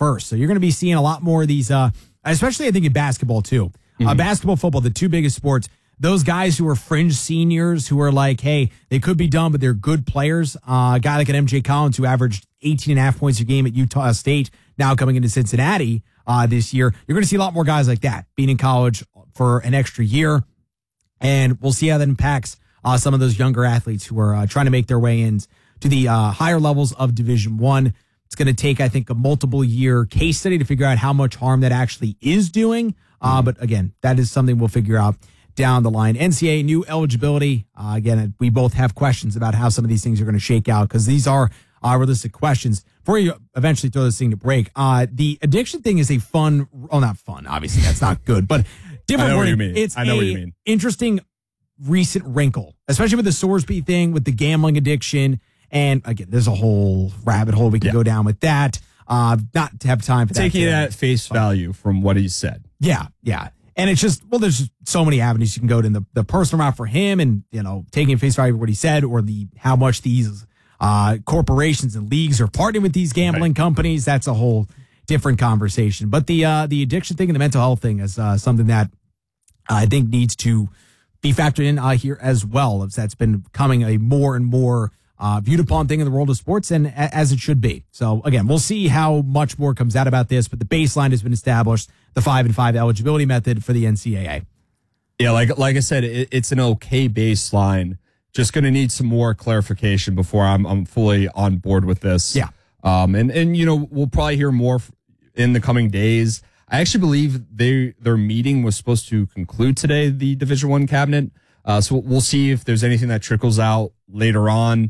first. So you're going to be seeing a lot more of these, especially I think in basketball too. Basketball, football, the two biggest sports. Those guys who are fringe seniors who are like, hey, they could be done, but they're good players. A guy like an MJ Collins who averaged 18.5 points a game at Utah State, now coming into Cincinnati this year. You're going to see a lot more guys like that being in college for an extra year. And we'll see how that impacts some of those younger athletes who are trying to make their way into the higher levels of Division I. It's going to take, I think, a multiple-year case study to figure out how much harm that actually is doing. But again, that is something we'll figure out down the line. NCAA new eligibility. Again, we both have questions about how some of these things are going to shake out because these are realistic questions. Before you eventually throw this thing to break, the addiction thing is a fun, well, not fun, obviously, that's not good, but different. I know what you mean. It's interesting recent wrinkle, especially with the Sorsby thing, with the gambling addiction. And again, there's a whole rabbit hole we can go down with that. Not to have time for that. Taking it at face value from what he said. Yeah. And it's just, well, there's so many avenues you can go to in the personal route for him and, taking face value of what he said or how much these corporations and leagues are partnering with these gambling companies. That's a whole different conversation. But the addiction thing and the mental health thing is something that I think needs to be factored in here as well. That's been becoming a more and more viewed upon thing in the world of sports, and as it should be. So again, we'll see how much more comes out about this, but the baseline has been established, the 5-and-5 eligibility method for the NCAA. Yeah, like I said, it's an okay baseline. Just going to need some more clarification before I'm fully on board with this. Yeah. And we'll probably hear more in the coming days. I actually believe their meeting was supposed to conclude today, the Division I cabinet. So we'll see if there's anything that trickles out later on.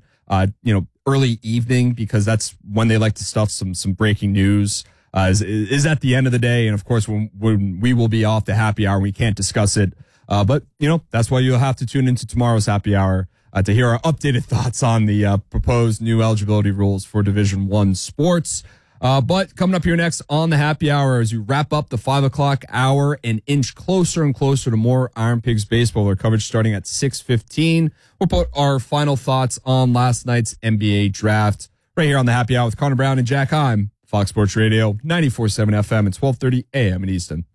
Early evening, because that's when they like to stuff some breaking news, is at the end of the day. And of course, when we will be off the happy hour, we can't discuss it. But that's why you'll have to tune into tomorrow's happy hour to hear our updated thoughts on the proposed new eligibility rules for Division I sports. But coming up here next on the happy hour, as we wrap up the 5 o'clock hour and inch closer and closer to more Iron Pigs baseball, their coverage starting at 6:15. We'll put our final thoughts on last night's NBA draft right here on the happy hour with Connor Brown and Jack Heim, Fox Sports Radio, 94.7 FM and 12:30 AM in Easton.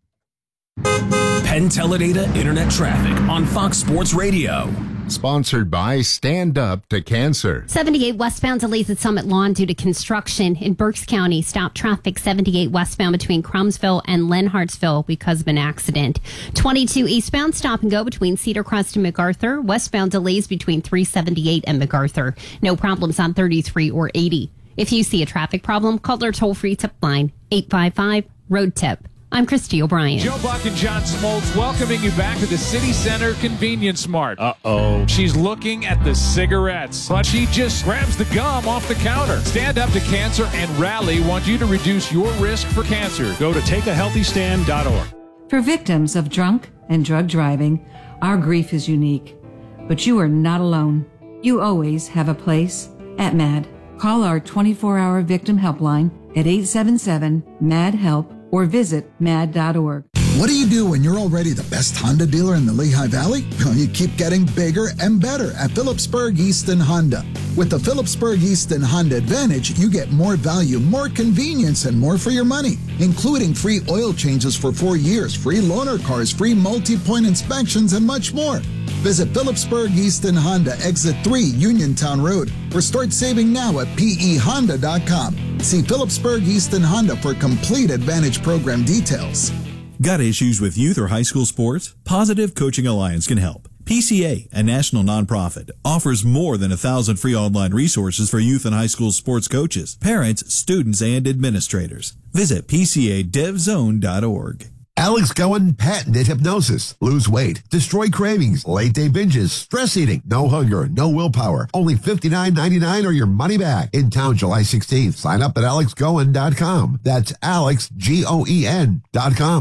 Penn Teledata Internet Traffic on Fox Sports Radio. Sponsored by Stand Up to Cancer. 78 westbound delays at Summit Lawn due to construction in Berks County. Stop traffic 78 westbound between Crumsville and Lenhartsville because of an accident. 22 eastbound stop and go between Cedar Crest and MacArthur. Westbound delays between 378 and MacArthur. No problems on 33 or 80. If you see a traffic problem, call our toll-free tip line 855-ROAD-TIP. I'm Christy O'Brien. Joe Buck and John Smoltz welcoming you back to the City Center Convenience Mart. Uh-oh. She's looking at the cigarettes, but she just grabs the gum off the counter. Stand Up to Cancer and Rally want you to reduce your risk for cancer. Go to takeahealthystand.org. For victims of drunk and drug driving, our grief is unique. But you are not alone. You always have a place at MAD. Call our 24-hour victim helpline at 877-MAD-HELP or visit mad.org. What do you do when you're already the best Honda dealer in the Lehigh Valley? Well, you keep getting bigger and better at Phillipsburg Easton Honda. With the Phillipsburg Easton Honda Advantage, you get more value, more convenience, and more for your money, including free oil changes for 4 years, free loaner cars, free multi-point inspections, and much more. Visit Phillipsburg Easton Honda, Exit 3, Uniontown Road, or start saving now at pehonda.com. See Phillipsburg Easton Honda for complete Advantage program details. Got issues with youth or high school sports? Positive Coaching Alliance can help. PCA, a national nonprofit, offers more than 1,000 free online resources for youth and high school sports coaches, parents, students, and administrators. Visit PCADevZone.org. Alex Cohen patented hypnosis. Lose weight, destroy cravings, late day binges, stress eating, no hunger, no willpower. Only $59.99 or your money back. In town July 16th. Sign up at alexcohen.com. That's AlexGoen.com.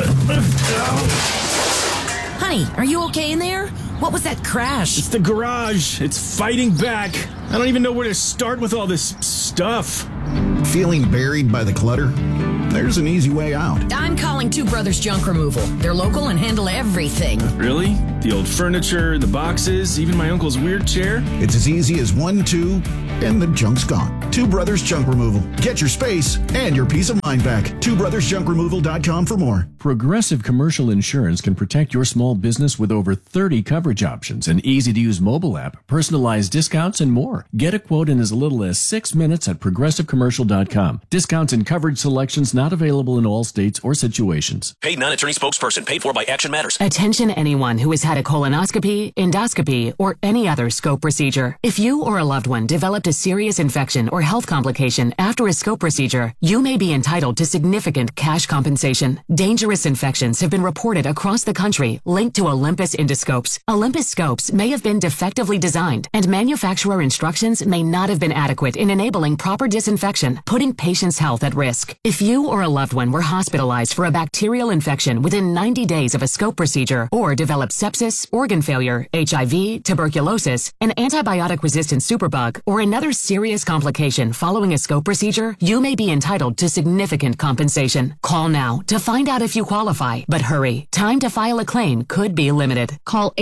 Honey, are you okay in there? What was that crash? It's the garage. It's fighting back. I don't even know where to start with all this stuff. Feeling buried by the clutter? There's an easy way out. I'm calling Two Brothers Junk Removal. They're local and handle everything. Really? The old furniture, the boxes, even my uncle's weird chair. It's as easy as 1, 2, and the junk's gone. Two Brothers Junk Removal. Get your space and your peace of mind back. TwoBrothersJunkRemoval.com for more. Progressive Commercial Insurance can protect your small business with over 30 coverage options, an easy-to-use mobile app, personalized discounts, and more. Get a quote in as little as 6 minutes at ProgressiveCommercial.com. Discounts and coverage selections not available in all states or situations. Paid non-attorney spokesperson. Paid for by Action Matters. Attention anyone who has had a colonoscopy, endoscopy, or any other scope procedure. If you or a loved one developed a serious infection or health complication after a scope procedure, you may be entitled to significant cash compensation. Dangerous infections have been reported across the country linked to Olympus endoscopes. Olympus scopes may have been defectively designed, and manufacturer instructions may not have been adequate in enabling proper disinfection, putting patients' health at risk. If you or a loved one were hospitalized for a bacterial infection within 90 days of a scope procedure, or developed sepsis, organ failure, HIV, tuberculosis, an antibiotic-resistant superbug, or another serious complication following a scope procedure, you may be entitled to significant compensation. Call now to find out if you qualify, but hurry. Time to file a claim could be limited. Call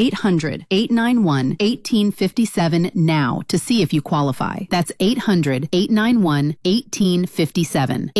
800-891-1857 now to see if you qualify. That's 800-891-1857.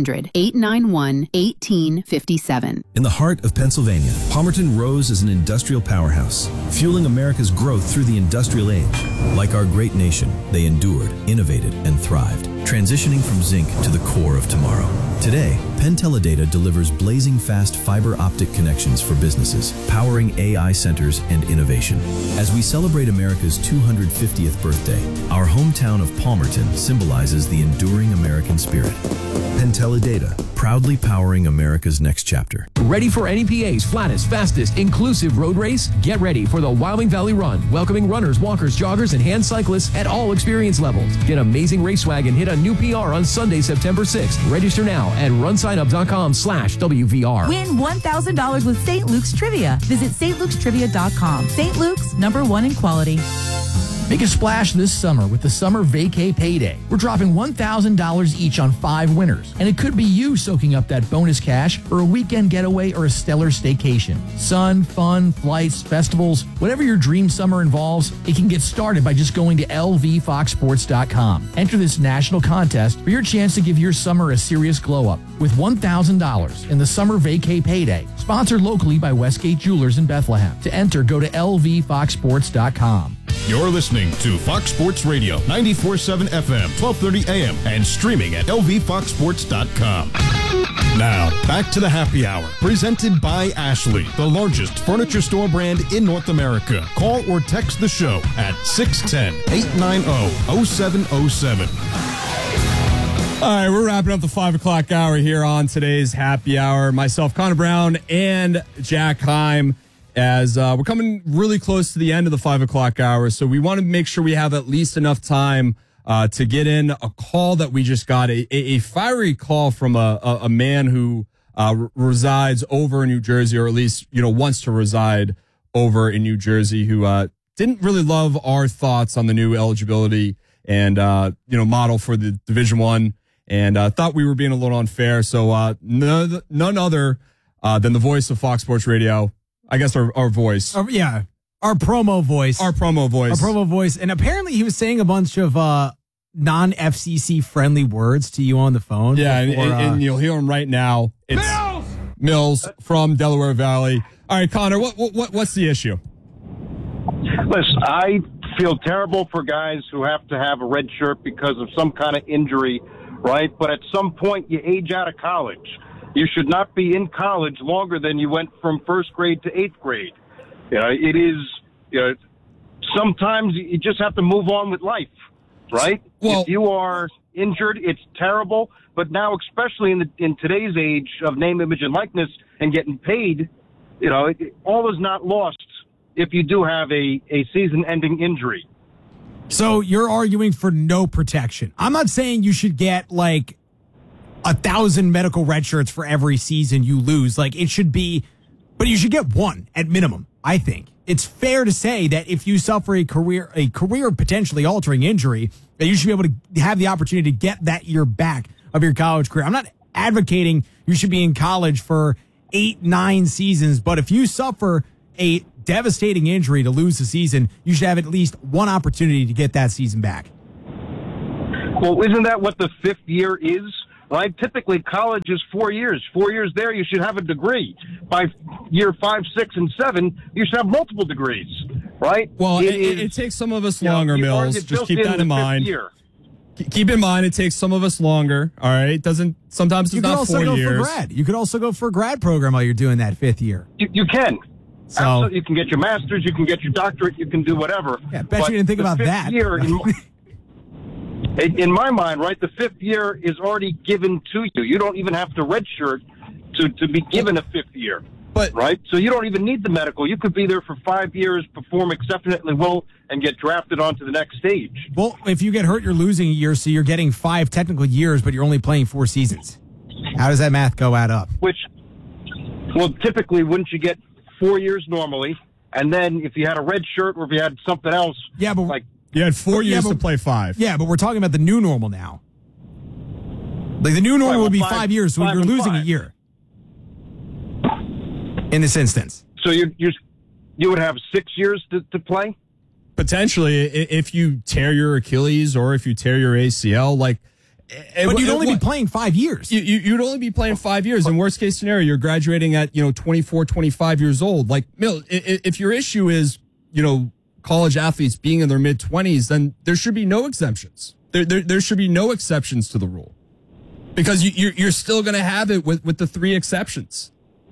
800-891-1857. In the heart of Pennsylvania, Palmerton Rose is an industrial powerhouse, fueling America's growth through the industrial age. Like our great nation, they endured, innovated, and thrived, transitioning from zinc to the core of tomorrow. Today, Penn Teledata delivers blazing fast fiber optic connections for businesses, powering AI centers and innovation. As we celebrate America's 250th birthday, our hometown of Palmerton symbolizes the enduring American spirit. Penn Teledata, proudly powering America's next chapter. Ready for NEPA's flattest, fastest, inclusive road race? Get ready for the Wyoming Valley Run, welcoming runners, walkers, joggers, and hand cyclists at all experience levels. Get Amazing Race Swag and hit a new PR on Sunday, September 6th. Register now at runsignup.com/WVR. Win $1,000 with St. Luke's Trivia. Visit stlukes.trivia.com. St. Luke's, #1 in quality. Make a splash this summer with the Summer Vacay Payday. We're dropping $1,000 each on 5 winners, and it could be you soaking up that bonus cash for a weekend getaway or a stellar staycation. Sun, fun, flights, festivals, whatever your dream summer involves, it can get started by just going to lvfoxsports.com. Enter this national contest for your chance to give your summer a serious glow-up with $1,000 in the Summer Vacay Payday, sponsored locally by Westgate Jewelers in Bethlehem. To enter, go to lvfoxsports.com. You're listening to Fox Sports Radio, 94.7 FM, 1230 AM, and streaming at lvfoxsports.com. Now, back to the happy hour, presented by Ashley, the largest furniture store brand in North America. Call or text the show at 610-890-0707. All right, we're wrapping up the 5 o'clock hour here on today's happy hour. Myself, Connor Brown, and Jack Heim. As we're coming really close to the end of the 5 o'clock hour, so we want to make sure we have at least enough time to get in a call that we just got, a fiery call from a man who resides over in New Jersey, or at least, wants to reside over in New Jersey, who didn't really love our thoughts on the new eligibility and model for the Division I, and thought we were being a little unfair. So none other than the voice of Fox Sports Radio. I guess our voice. Our promo voice. Our promo voice. And apparently he was saying a bunch of non-FCC friendly words to you on the phone. Yeah, before, and you'll hear him right now. It's Mills from Delaware Valley. All right, Connor, what's the issue? Listen, I feel terrible for guys who have to have a red shirt because of some kind of injury, right? But at some point, you age out of college. You should not be in college longer than you went from first grade to 8th grade. It is, sometimes you just have to move on with life, right? Well, if you are injured, it's terrible. But now, especially in today's age of name, image, and likeness and getting paid, all is not lost if you do have a season-ending injury. So you're arguing for no protection. I'm not saying you should get, 1,000 medical red shirts for every season you lose. It should be, but you should get one at minimum, I think. It's fair to say that if you suffer a career potentially altering injury, that you should be able to have the opportunity to get that year back of your college career. I'm not advocating you should be in college for 8-9 seasons, but if you suffer a devastating injury to lose the season, you should have at least one opportunity to get that season back. Well, isn't that what the fifth year is? Right? Typically, college is 4 years. 4 years there, you should have a degree. By year 5, 6, and 7, you should have multiple degrees. Right? Well, it takes some of us longer, Mills. Just keep that in mind. Keep in mind, it takes some of us longer. All right, sometimes it's not 4 years. You could also go for a grad program while you're doing that fifth year. You can. So absolutely, you can get your master's, you can get your doctorate, you can do whatever. Yeah, bet you didn't think about that. Year, in my mind, right, the fifth year is already given to you. You don't even have to redshirt to be given a fifth year. Right? So you don't even need the medical. You could be there for 5 years, perform exceptionally well, and get drafted onto the next stage. Well, if you get hurt, you're losing a year, so you're getting 5 technical years, but you're only playing 4 seasons. How does that math add up? Well, typically, wouldn't you get 4 years normally, and then if you had a red shirt or if you had something else, like you had 4 years to play 5. Yeah, but we're talking about the new normal now. Like the new normal would be 5 years, so you're losing a year in this instance. So you would have 6 years to play? Potentially, if you tear your Achilles or if you tear your ACL, but you'd only be playing 5 years. You'd only be playing 5 years. In worst case scenario, you're graduating at 24, 25 years old. If your issue is college athletes being in their mid-20s, then there should be no exemptions. There should be no exceptions to the rule, because you're still going to have it with the 3 exceptions.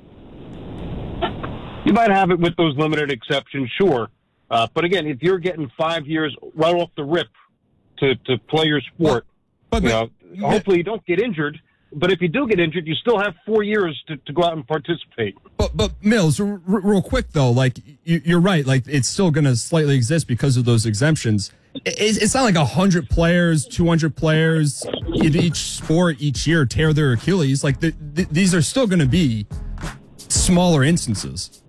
You might have it with those limited exceptions, sure. But again, if you're getting 5 years right off the rip to play your sport, hopefully you don't get injured. But if you do get injured, you still have 4 years to go out and participate. But Mills, real quick though, you're right. It's still going to slightly exist because of those exemptions. It's not like 100 players, 200 players in each sport each year tear their Achilles. These are still going to be smaller instances.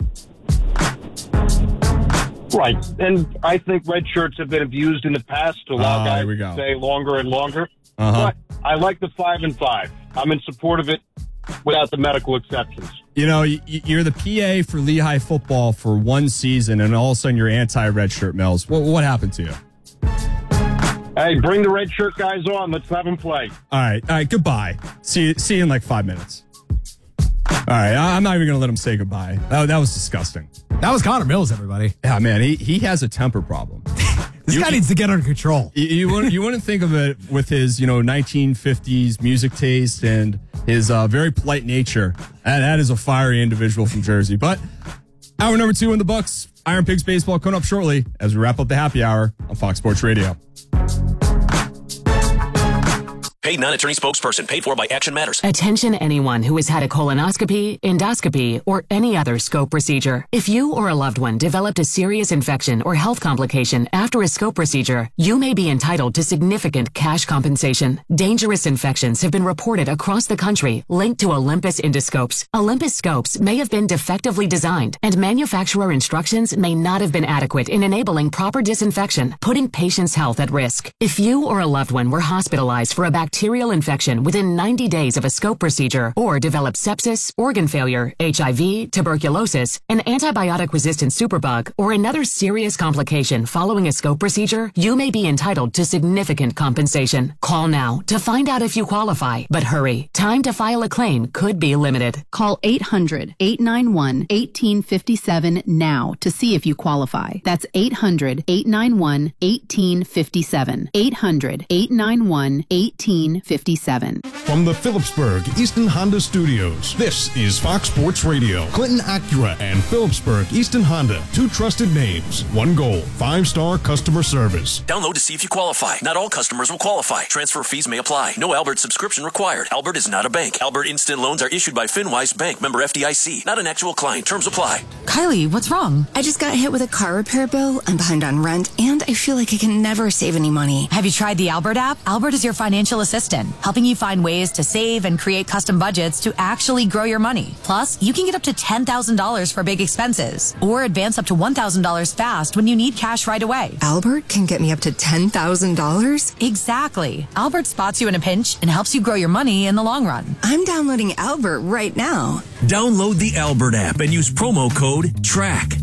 Right, and I think red shirts have been abused in the past to allow guys to stay longer and longer. But I like the 5 and 5. I'm in support of it without the medical exceptions. You're the PA for Lehigh football for 1 season, and all of a sudden you're anti-red shirt, Mills. What happened to you? Hey, bring the red shirt guys on. Let's have them play. All right. Goodbye. See you in 5 minutes. All right, I'm not even going to let him say goodbye. That was disgusting. That was Connor Mills, everybody. Yeah, man, he has a temper problem. This guy needs to get under control. You wouldn't think of it with his 1950s music taste and his very polite nature. That is a fiery individual from Jersey. But hour number 2 in the books. Iron Pigs baseball coming up shortly as we wrap up the happy hour on Fox Sports Radio. Paid non-attorney spokesperson. Paid for by Action Matters. Attention anyone who has had a colonoscopy, endoscopy, or any other scope procedure. If you or a loved one developed a serious infection or health complication after a scope procedure, you may be entitled to significant cash compensation. Dangerous infections have been reported across the country linked to Olympus endoscopes. Olympus scopes may have been defectively designed, and manufacturer instructions may not have been adequate in enabling proper disinfection, putting patients' health at risk. If you or a loved one were hospitalized for a bacterial infection within 90 days of a scope procedure, or develop sepsis, organ failure, HIV, tuberculosis, an antibiotic-resistant superbug, or another serious complication following a scope procedure, you may be entitled to significant compensation. Call now to find out if you qualify. But hurry, time to file a claim could be limited. Call 800-891-1857 now to see if you qualify. That's 800-891-1857. 800-891-1857. From the Phillipsburg Easton Honda Studios, this is Fox Sports Radio. Clinton Acura and Phillipsburg Easton Honda, 2 trusted names, 1 goal, 5-star customer service. Download to see if you qualify. Not all customers will qualify. Transfer fees may apply. No Albert subscription required. Albert is not a bank. Albert Instant Loans are issued by FinWise Bank, member FDIC. Not an actual client. Terms apply. Kylie, what's wrong? I just got hit with a car repair bill. I'm behind on rent, and I feel like I can never save any money. Have you tried the Albert app? Albert is your financial assistant, helping you find ways to save and create custom budgets to actually grow your money. Plus, you can get up to $10,000 for big expenses, or advance up to $1,000 fast when you need cash right away. Albert can get me up to $10,000? Exactly. Albert spots you in a pinch and helps you grow your money in the long run. I'm downloading Albert right now. Download the Albert app and use promo code TRACK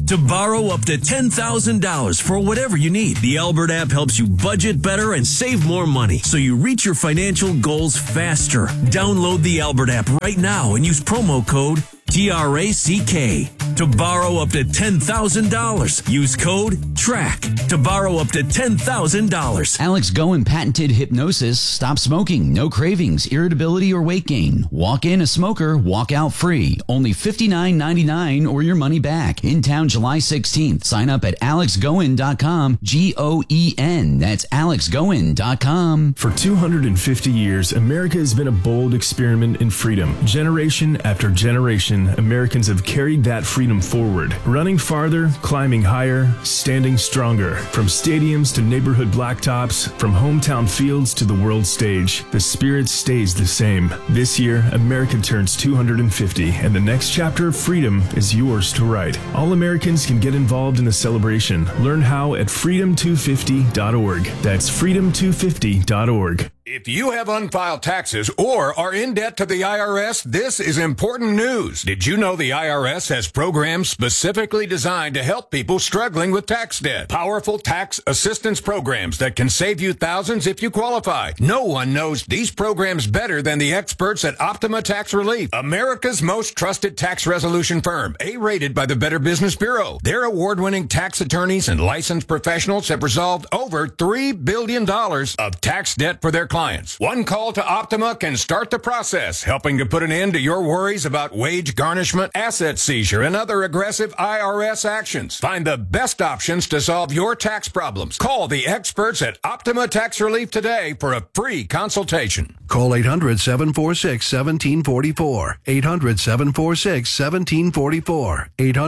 to borrow up to $10,000 for whatever you need. The Albert app helps you budget better and save more money so you reach your financial goals faster. Download the Albert app right now and use promo code TRACK to borrow up to $10,000. Use code TRACK to borrow up to $10,000. Alex Goen patented hypnosis. Stop smoking. No cravings, irritability, or weight gain. Walk in a smoker, walk out free. Only $59.99 or your money back. In town July 16th. Sign up at alexgoen.com. GOEN. That's alexgoen.com. For 250 years, America has been a bold experiment in freedom. Generation after generation, Americans have carried that freedom forward, running farther, climbing higher, standing stronger. From stadiums to neighborhood blacktops, from hometown fields to the world stage, the spirit stays the same. This year, America turns 250, and the next chapter of freedom is yours to write. All Americans can get involved in the celebration. Learn how at freedom250.org. That's freedom250.org. If you have unfiled taxes or are in debt to the IRS, this is important news. Did you know the IRS has programs specifically designed to help people struggling with tax debt? Powerful tax assistance programs that can save you thousands if you qualify. No one knows these programs better than the experts at Optima Tax Relief, America's most trusted tax resolution firm, A-rated by the Better Business Bureau. Their award-winning tax attorneys and licensed professionals have resolved over $3 billion of tax debt for their clients. One call to Optima can start the process, helping to put an end to your worries about wage garnishment, asset seizure, and other aggressive IRS actions. Find the best options to solve your tax problems. Call the experts at Optima Tax Relief today for a free consultation. Call 800-746-1744. 800-746-1744.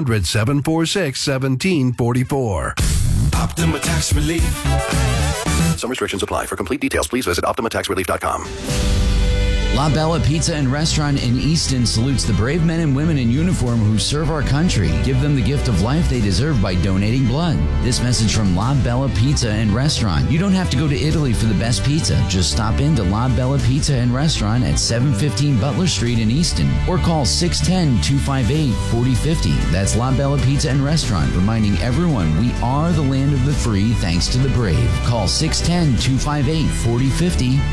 800-746-1744. Optima Tax Relief. Some restrictions apply. For complete details, please visit OptimaTaxRelief.com. La Bella Pizza and Restaurant in Easton salutes the brave men and women in uniform who serve our country. Give them the gift of life they deserve by donating blood. This message from La Bella Pizza and Restaurant. You don't have to go to Italy for the best pizza. Just stop in to La Bella Pizza and Restaurant at 715 Butler Street in Easton or call 610-258-4050. That's La Bella Pizza and Restaurant, reminding everyone we are the land of the free thanks to the brave. Call 610-258-4050.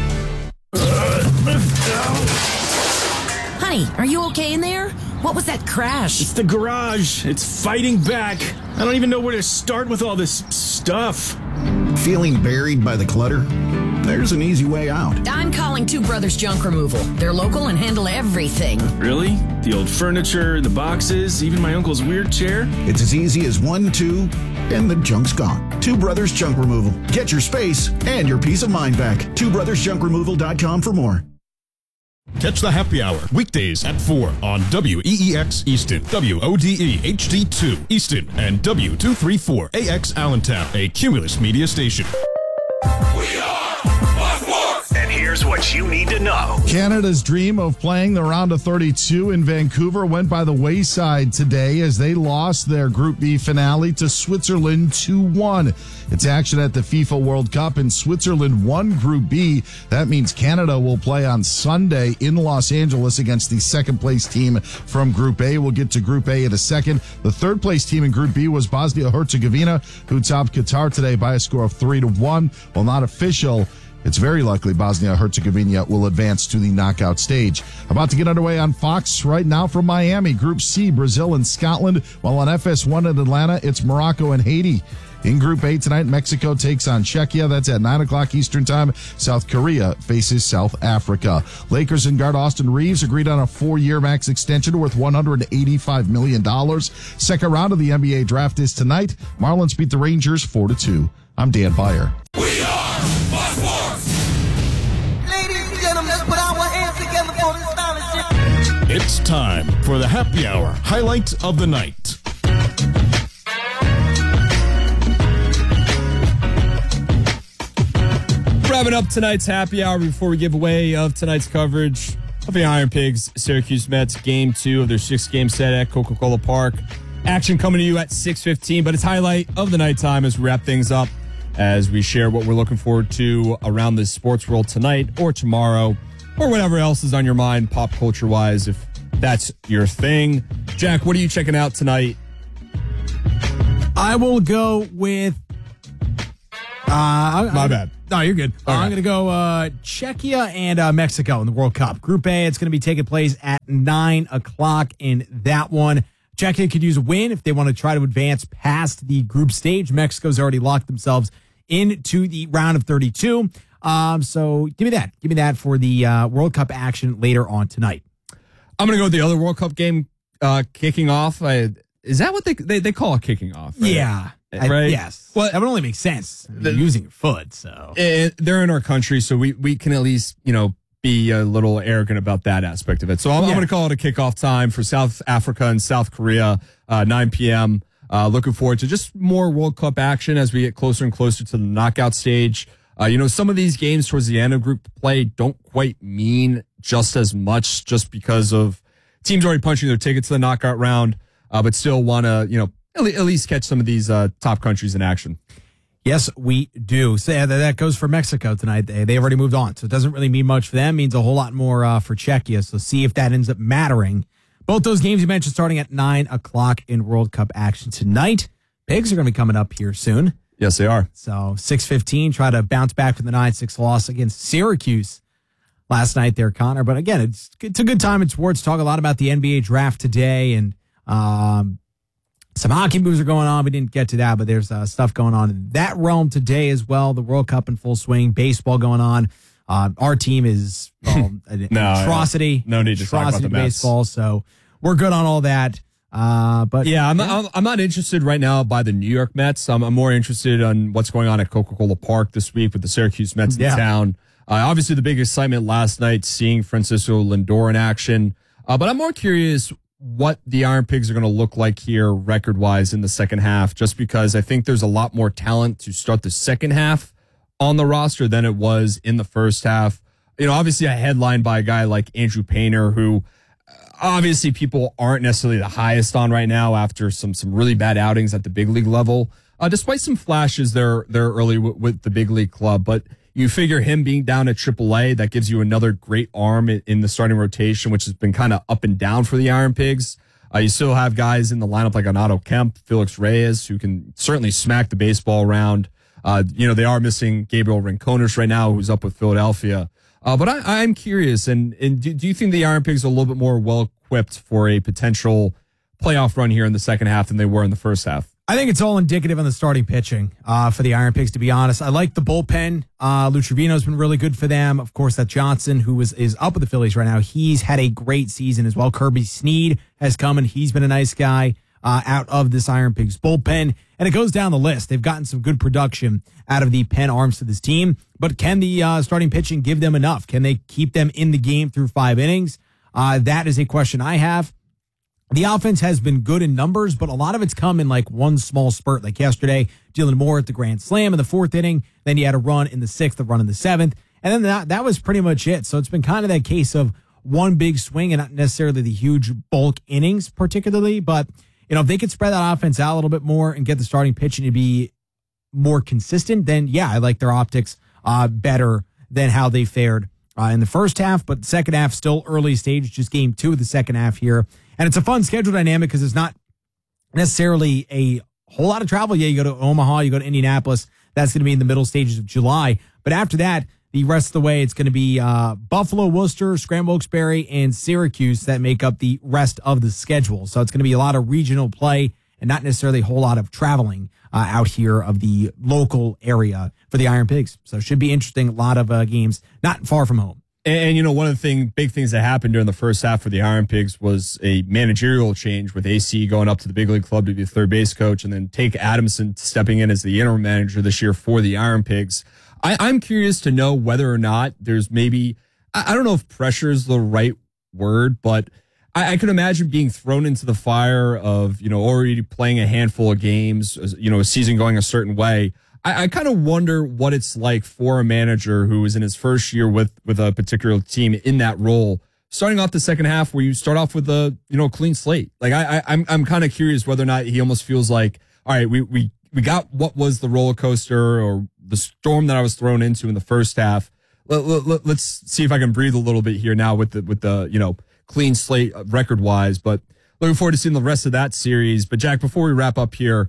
Honey, are you okay in there? What was that crash? It's the garage. It's fighting back. I don't even know where to start with all this stuff. Feeling buried by the clutter? There's an easy way out. I'm calling Two Brothers Junk Removal. They're local and handle everything. Really? The old furniture, the boxes, even my uncle's weird chair? It's as easy as 1, 2, and the junk's gone. Two Brothers Junk Removal. Get your space and your peace of mind back. TwoBrothersJunkRemoval.com for more. Catch the happy hour weekdays at 4 on WEEX Easton, WODE HD2 Easton, and W234AX Allentown, a Cumulus media station. And here's what you need to know. Canada's dream of playing the round of 32 in Vancouver went by the wayside today as they lost their Group B finale to Switzerland 2-1. It's action at the FIFA World Cup, and Switzerland won Group B. That means Canada will play on Sunday in Los Angeles against the second-place team from Group A. We'll get to Group A in a second. The third-place team in Group B was Bosnia-Herzegovina, who topped Qatar today by a score of 3-1. While not official, it's very likely Bosnia-Herzegovina will advance to the knockout stage. About to get underway on Fox right now from Miami. Group C, Brazil and Scotland. While on FS1 in Atlanta, it's Morocco and Haiti. In Group A tonight, Mexico takes on Czechia. That's at 9 o'clock Eastern Time. South Korea faces South Africa. Lakers and guard Austin Reeves agreed on a 4-year max extension worth $185 million. Second round of the NBA draft is tonight. Marlins beat the Rangers 4-2. I'm Dan Beyer. We are Fox Sports. Ladies and gentlemen, let's put our hands together for this scholarship. It's time for the happy hour highlight of the night. Wrapping up tonight's happy hour before we give away of tonight's coverage of the Iron Pigs Syracuse Mets Game 2 of their 6-game set at Coca-Cola Park. Action coming to you at 6:15, but it's highlight of the nighttime as we wrap things up, as we share what we're looking forward to around the sports world tonight or tomorrow or whatever else is on your mind pop culture-wise, if that's your thing. Jack, what are you checking out tonight I will go with. My bad. No, you're good. Okay. I'm going to go Czechia and Mexico in the World Cup. Group A, it's going to be taking place at 9 o'clock in that one. Czechia could use a win if they want to try to advance past the group stage. Mexico's already locked themselves into the round of 32. So give me that. Give me that for the World Cup action later on tonight. I'm going to go with the other World Cup game kicking off. Is that what they call it, kicking off? Right? Yeah. Right? Yes. Well, that would only make sense. They're using your foot, so. They're in our country, so we can at least, be a little arrogant about that aspect of it. So I'm going to call it a kickoff time for South Africa and South Korea, 9 p.m. Looking forward to just more World Cup action as we get closer and closer to the knockout stage. Some of these games towards the end of group play don't quite mean just as much just because of teams already punching their ticket to the knockout round, but still want to, at least catch some of these top countries in action. Yes, we do. So yeah, that goes for Mexico tonight. They've already moved on, so it doesn't really mean much for them. It means a whole lot more for Czechia. So see if that ends up mattering. Both those games you mentioned starting at 9 o'clock in World Cup action tonight. Pigs are going to be coming up here soon. Yes, they are. So 6:15, try to bounce back from the 9-6 loss against Syracuse last night there, Connor. But again, it's a good time in sports. Talk a lot about the NBA draft today, and some hockey moves are going on. We didn't get to that, but there's stuff going on in that realm today as well. The World Cup in full swing, baseball going on. Our team is an atrocity. No need to talk about the Mets. Baseball, so we're good on all that. But yeah, I'm not interested right now by the New York Mets. I'm more interested on what's going on at Coca-Cola Park this week with the Syracuse Mets in town. Obviously, the big excitement last night seeing Francisco Lindor in action. But I'm more curious what the Iron Pigs are going to look like here record-wise in the second half, just because I think there's a lot more talent to start the second half on the roster than it was in the first half. Obviously a headline by a guy like Andrew Painter, who obviously people aren't necessarily the highest on right now after some really bad outings at the big league level, despite some flashes there early with the big league club. But you figure him being down at AAA, that gives you another great arm in the starting rotation, which has been kind of up and down for the Iron Pigs. You still have guys in the lineup like Renato Kemp, Felix Reyes, who can certainly smack the baseball around. They are missing Gabriel Rincones right now, who's up with Philadelphia. But I'm curious, and do you think the Iron Pigs are a little bit more well-equipped for a potential playoff run here in the second half than they were in the first half? I think it's all indicative on the starting pitching for the Iron Pigs, to be honest. I like the bullpen. Lou Trevino's been really good for them. Of course, that Johnson, who is up with the Phillies right now, he's had a great season as well. Kirby Snead has come, and he's been a nice guy out of this Iron Pigs bullpen. And it goes down the list. They've gotten some good production out of the pen arms to this team. But can the starting pitching give them enough? Can they keep them in the game through 5 innings? That is a question I have. The offense has been good in numbers, but a lot of it's come in like one small spurt. Like yesterday, Dylan Moore at the grand slam in the 4th inning. Then you had a run in the 6th, a run in the 7th. And then that was pretty much it. So it's been kind of that case of one big swing and not necessarily the huge bulk innings particularly. But, if they could spread that offense out a little bit more and get the starting pitching to be more consistent, then yeah, I like their optics better than how they fared in the first half. But the second half, still early stage, just game 2 of the second half here. And it's a fun schedule dynamic because it's not necessarily a whole lot of travel. Yeah, you go to Omaha, you go to Indianapolis. That's going to be in the middle stages of July. But after that, the rest of the way, it's going to be Buffalo, Worcester, Scranton-Wilkes-Barre, and Syracuse that make up the rest of the schedule. So it's going to be a lot of regional play and not necessarily a whole lot of traveling out here of the local area for the Iron Pigs. So it should be interesting. A lot of games not far from home. And one of the big things that happened during the first half for the Iron Pigs was a managerial change with AC going up to the big league club to be the third base coach, and then Take Adamson stepping in as the interim manager this year for the Iron Pigs. I'm curious to know whether or not there's maybe, I don't know if pressure is the right word, but I could imagine being thrown into the fire of, already playing a handful of games, a season going a certain way. I kind of wonder what it's like for a manager who is in his first year with a particular team in that role, starting off the second half where you start off with a clean slate. Like I'm kind of curious whether or not he almost feels like, all right, we got what was the roller coaster or the storm that I was thrown into in the first half. Let's see if I can breathe a little bit here now with the clean slate record wise. But looking forward to seeing the rest of that series. But Jack, before we wrap up here,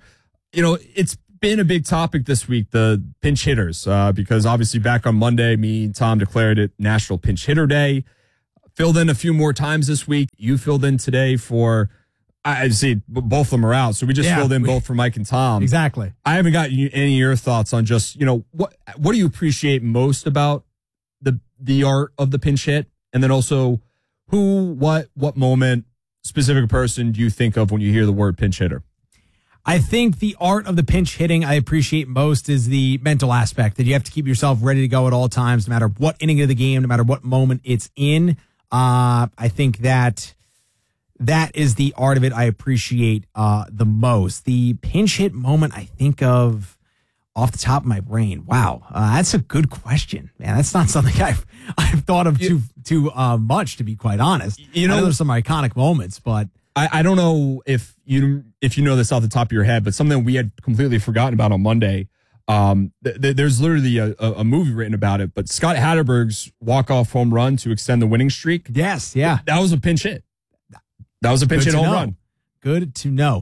it's been a big topic this week, the pinch hitters, because obviously back on Monday, me and Tom declared it National Pinch Hitter Day. Filled in a few more times this week. You filled in today for, I see both of them are out, so we just filled in both for Mike and Tom. Exactly. I haven't got any of your thoughts on just, what do you appreciate most about the art of the pinch hit? And then also what moment, specific person do you think of when you hear the word pinch hitter? I think the art of the pinch hitting I appreciate most is the mental aspect, that you have to keep yourself ready to go at all times, no matter what inning of the game, no matter what moment it's in. I think that is the art of it I appreciate the most. The pinch hit moment I think of off the top of my brain. Wow, that's a good question, man. That's not something I've thought of too much, to be quite honest. I know there's some iconic moments, but I don't know if you know this off the top of your head, but something we had completely forgotten about on Monday. There's literally a movie written about it, but Scott Hatterberg's walk-off home run to extend the winning streak. Yes, yeah. That was a pinch hit. That was a pinch hit home run. Good to know.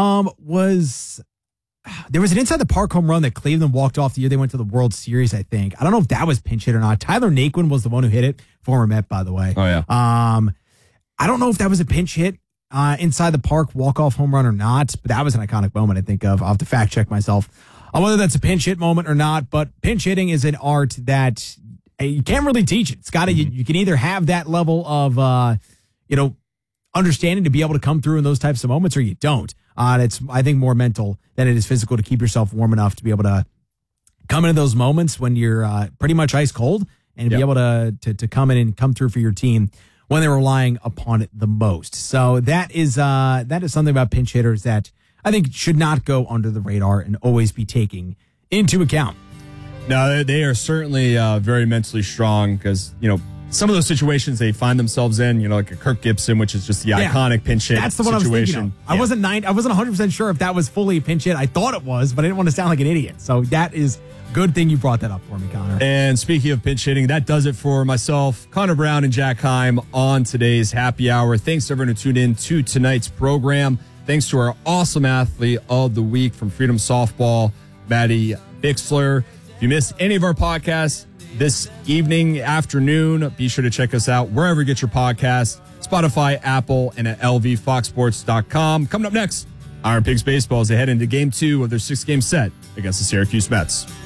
There was an inside the park home run that Cleveland walked off the year they went to the World Series, I think. I don't know if that was pinch hit or not. Tyler Naquin was the one who hit it, former Met, by the way. Oh, yeah. I don't know if that was a pinch hit inside the park walk-off home run or not, but that was an iconic moment I think of. I'll have to fact check myself on whether that's a pinch hit moment or not, but pinch hitting is an art that you can't really teach it. It's got to, you can either have that level of, understanding to be able to come through in those types of moments, or you don't. It's, I think, more mental than it is physical to keep yourself warm enough to be able to come into those moments when you're pretty much ice cold and be able to come in and come through for your team when they're relying upon it the most. So that is something about pinch hitters that I think should not go under the radar and always be taken into account. No, they are certainly very mentally strong because, some of those situations they find themselves in, like a Kirk Gibson, which is just the iconic pinch hit. That's the one situation. I was thinking of. I wasn't 100% sure if that was fully a pinch hit. I thought it was, but I didn't want to sound like an idiot. So that is good thing you brought that up for me, Connor. And speaking of pinch hitting, that does it for myself, Connor Brown, and Jack Heim on today's Happy Hour. Thanks to everyone who tuned in to tonight's program. Thanks to our awesome athlete of the week from Freedom Softball, Maddie Bixler. If you missed any of our podcasts this evening, afternoon, be sure to check us out wherever you get your podcasts, Spotify, Apple, and at lvfoxsports.com. Coming up next, Iron Pigs baseball as they head into Game 2 of their 6-game set against the Syracuse Mets.